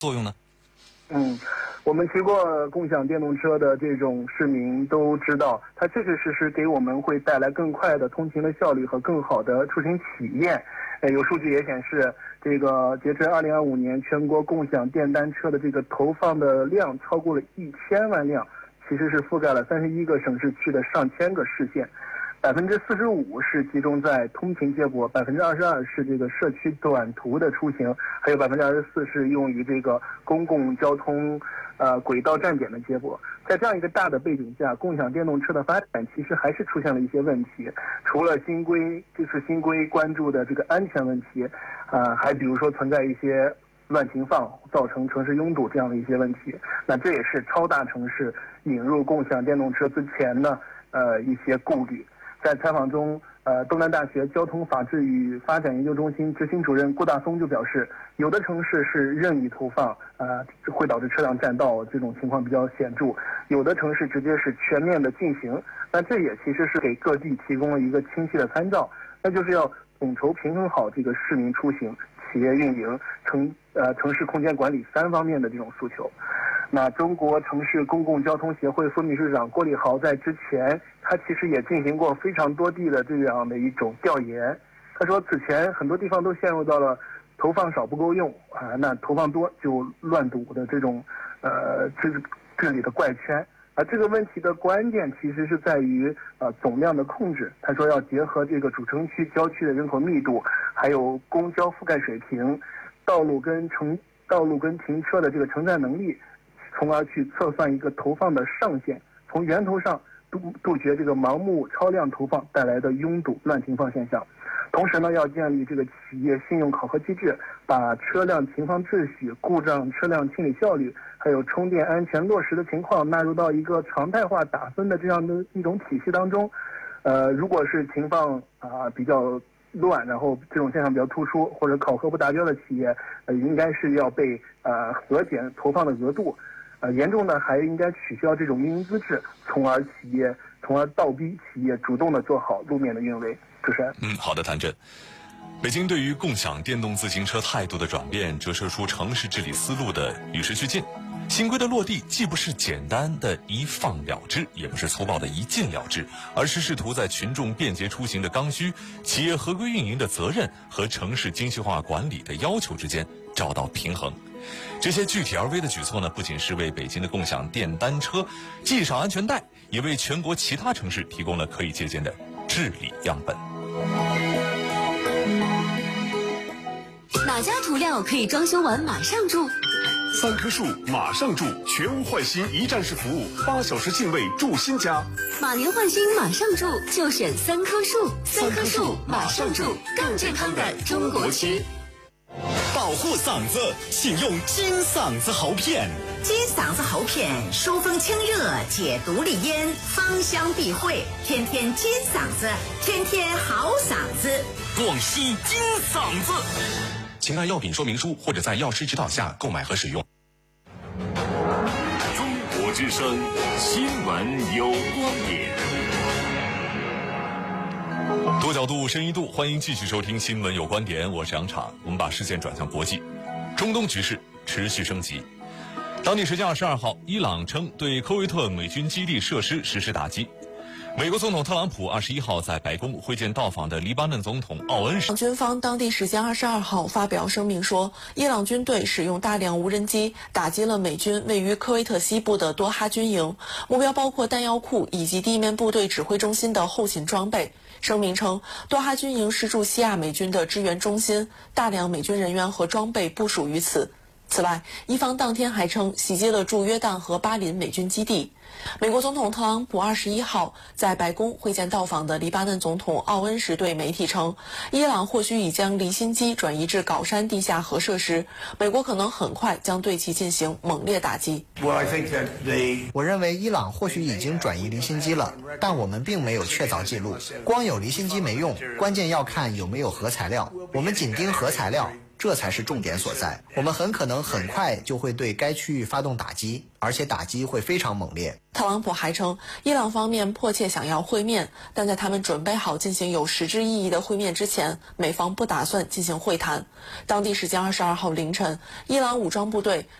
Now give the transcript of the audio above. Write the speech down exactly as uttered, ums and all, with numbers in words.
作用呢？ 嗯，我们骑过共享电动车的这种市民都知道，它确确实实给我们会带来更快的通勤的效率和更好的出行体验。呃，有数据也显示，这个截至二零二五年，全国共享电单车的这个投放的量超过了一千万辆，其实是覆盖了三十一个省市区的上千个市县。百分之四十五是集中在通勤接驳，百分之二十二是这个社区短途的出行，还有百分之二十四是用于这个公共交通，呃轨道站点的接驳。在这样一个大的背景下，共享电动车的发展其实还是出现了一些问题。除了新规，这次新规关注的这个安全问题，呃，还比如说存在一些乱停放，造成城市拥堵这样的一些问题。那这也是超大城市引入共享电动车之前呢，呃一些顾虑。在采访中，呃，东南大学交通法治与发展研究中心执行主任顾大松就表示，有的城市是任意投放，呃，会导致车辆占道，这种情况比较显著；有的城市直接是全面的禁行。那这也其实是给各地提供了一个清晰的参照，那就是要统筹平衡好这个市民出行、企业运营、城呃城市空间管理三方面的这种诉求。那中国城市公共交通协会副秘书长郭立豪在之前，他其实也进行过非常多地的这样的一种调研。他说，此前很多地方都陷入到了投放少不够用啊，那投放多就乱堵的这种呃治治理的怪圈。啊，这个问题的关键其实是在于呃总量的控制。他说要结合这个主城区、郊区的人口密度，还有公交覆盖水平、道路跟承道路跟停车的这个承载能力。从而去测算一个投放的上限，从源头上杜杜绝这个盲目超量投放带来的拥堵乱停放现象。同时呢，要建立这个企业信用考核机制，把车辆停放秩序、故障车辆清理效率，还有充电安全落实的情况纳入到一个常态化打分的这样的一种体系当中。呃，如果是停放啊、呃、比较乱，然后这种现象比较突出，或者考核不达标的企业，呃，应该是要被呃核减投放的额度。呃，严重的还应该取消这种运营资质，从而企业，从而倒逼企业主动的做好路面的运维。主持人， 嗯，好的，谭震。北京对于共享电动自行车态度的转变，折射出城市治理思路的与时俱进。新规的落地，既不是简单的一放了之，也不是粗暴的一禁了之，而是试图在群众便捷出行的刚需、企业合规运营的责任和城市精细化管理的要求之间找到平衡。这些具体而微的举措呢，不仅是为北京的共享电单车系上安全带，也为全国其他城市提供了可以借鉴的治理样本。 哪家涂料可以装修完马上住？ 三棵树马上住，全屋换新一站式服务，八小时进位住新家。 马年换新马上住，就选三棵树。三棵树马上住，更健康的中国区。 保护嗓子，请用金嗓子喉片。 金嗓子喉片疏风清热，解毒利咽，芳香避秽，天天金嗓子，天天好嗓子。 广西金嗓子。请看药品说明书或者在药师指导下购买和使用。 中国之声，新闻有观点。 多角度、深一度，欢迎继续收听《新闻有观点》，我是杨昶。我们把视线转向国际，中东局势持续升级。当地时间二十二号，伊朗称对科威特美军基地设施实施打击。美国总统特朗普二十一号在白宫会见到访的黎巴嫩总统奥恩时， 军方当地时间二十二号发表声明说，伊朗军队使用大量无人机打击了美军位于科威特西部的多哈军营，目标包括弹药库以及地面部队指挥中心的后勤装备。声明称，多哈军营是驻西亚美军的支援中心，大量美军人员和装备部署于此。此外，伊方当天还称袭击了驻约旦和巴林美军基地。美国总统特朗普二十一号在白宫会见到访的黎巴嫩总统奥恩时对媒体称，伊朗或许已将离心机转移至高山地下核设施，美国可能很快将对其进行猛烈打击。 我认为伊朗或许已经转移离心机了，但我们并没有确凿记录。光有离心机没用，关键要看有没有核材料。我们紧盯核材料。 这才是重点所在。我们很可能很快就会对该区域发动打击，而且打击会非常猛烈。 特朗普还称，伊朗方面迫切想要会面，但在他们准备好进行有实质意义的会面之前，美方不打算进行会谈。当地时间二十二号凌晨，伊朗武装部队